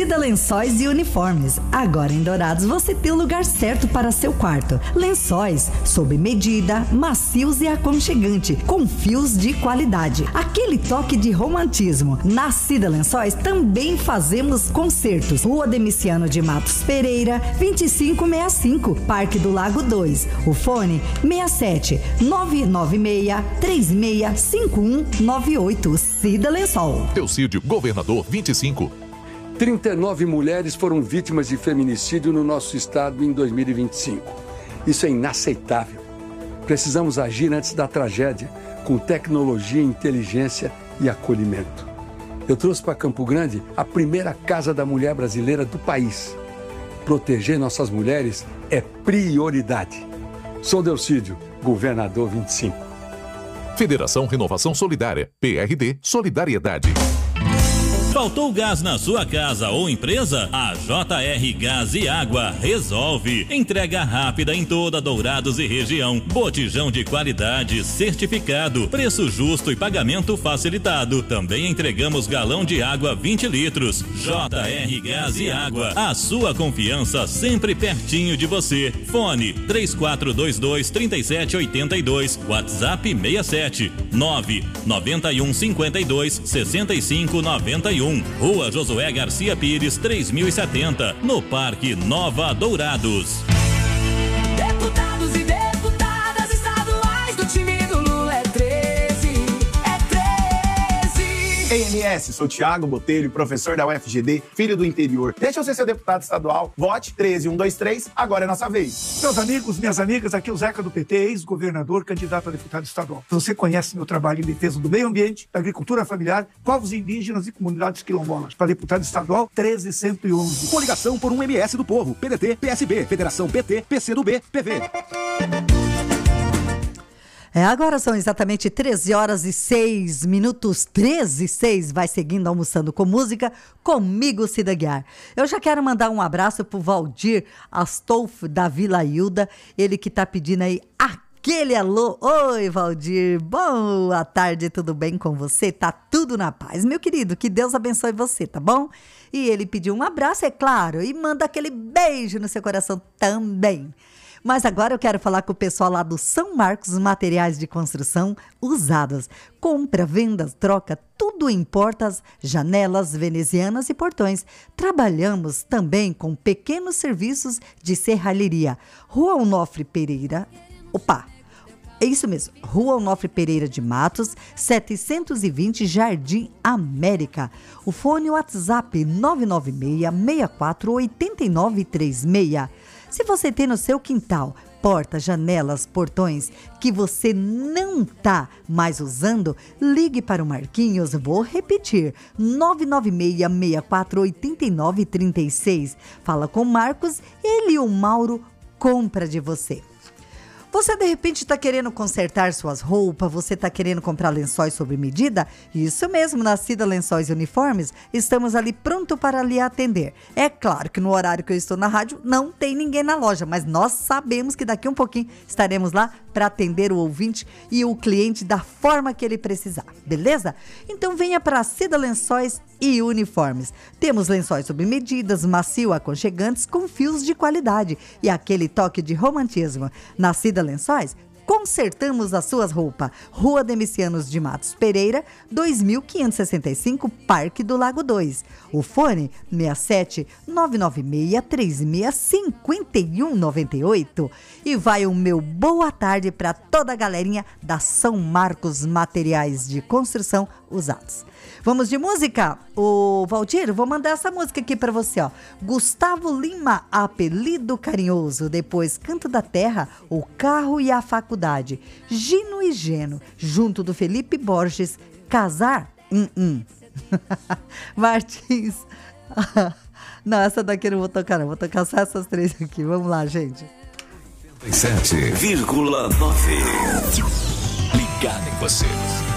Cida Lençóis e Uniformes. Agora em Dourados você tem o lugar certo para seu quarto. Lençóis sob medida, macios e aconchegante, com fios de qualidade. Aquele toque de romantismo. Na Cida Lençóis também fazemos concertos. Rua Demiciano de Matos Pereira, 2565, Parque do Lago 2. O fone 67 996 36 5198. Cida Lençol. Teocídio, Governador 25. 39 mulheres foram vítimas de feminicídio no nosso estado em 2025. Isso é inaceitável. Precisamos agir antes da tragédia, com tecnologia, inteligência e acolhimento. Eu trouxe para Campo Grande a primeira Casa da Mulher brasileira do país. Proteger nossas mulheres é prioridade. Sou Delcídio, Governador 25. Federação Renovação Solidária, PRD Solidariedade. Faltou gás na sua casa ou empresa? A JR Gás e Água resolve. Entrega rápida em toda Dourados e região. Botijão de qualidade certificado. Preço justo e pagamento facilitado. Também entregamos galão de água 20 litros. JR Gás e Água. A sua confiança sempre pertinho de você. Fone 3422-3782. WhatsApp 67 991 52 65 91. Rua Josué Garcia Pires, 3070, no Parque Nova Dourados. Deputados e deputadas estaduais do time do Lula é 13, é 13. EMS, sou Thiago Botelho, professor da UFGD, filho do interior. Deixa eu ser seu deputado estadual. Vote 13123, agora é nossa vez. Meus amigos, minhas amigas, aqui é o Zeca do PT, ex-governador, candidato a deputado estadual. Você conhece meu trabalho em defesa do meio ambiente, da agricultura familiar, povos indígenas e comunidades quilombolas. Para deputado estadual, 13111. Coligação por um MS do Povo, PDT, PSB, Federação PT, PCdoB, PV. Agora são exatamente 13h06, 13h06, vai seguindo, almoçando com música, comigo, Cida Guiar. Eu já quero mandar um abraço pro Valdir Astolfo, da Vila Hilda, ele que tá pedindo aí aquele alô. Oi, Valdir, boa tarde, tudo bem com você? Tá tudo na paz, meu querido, que Deus abençoe você, tá bom? E ele pediu um abraço, é claro, e manda aquele beijo no seu coração também. Mas agora eu quero falar com o pessoal lá do São Marcos Materiais de Construção Usadas. Compra, venda, troca, tudo em portas, janelas, venezianas e portões. Trabalhamos também com pequenos serviços de serralheria. Rua Onofre Pereira... É isso mesmo, Rua Onofre Pereira de Matos, 720, Jardim América. O fone WhatsApp 996-648936. Se você tem no seu quintal portas, janelas, portões que você não está mais usando, ligue para o Marquinhos, vou repetir, 996-648936. Fala com o Marcos, ele e o Mauro compra de você. Você de repente está querendo consertar suas roupas, você está querendo comprar lençóis sob medida? Isso mesmo, na Cida Lençóis e Uniformes, estamos ali pronto para lhe atender. É claro que no horário que eu estou na rádio não tem ninguém na loja, mas nós sabemos que daqui um pouquinho estaremos lá para atender o ouvinte e o cliente da forma que ele precisar, beleza? Então venha para a Cida Lençóis e Uniformes. Temos lençóis sob medidas, macio, aconchegantes, com fios de qualidade e aquele toque de romantismo. Na Cida Lençóis, consertamos as suas roupas. Rua Demicianos de Matos Pereira, 2565, Parque do Lago 2. O fone 67 996 36 5198. E vai o meu boa tarde para toda a galerinha da São Marcos Materiais de Construção Usados. Vamos de música? Ô, Valdir, vou mandar essa música aqui pra você, ó. Gustavo Lima, Apelido Carinhoso. Depois, Canto da Terra, O Carro e a Faculdade. Gino e Geno, junto do Felipe Borges. Casar? Martins. Não, essa daqui eu não vou tocar, não. Vou tocar só essas três aqui. Vamos lá, gente. 7,9. Ligado em você.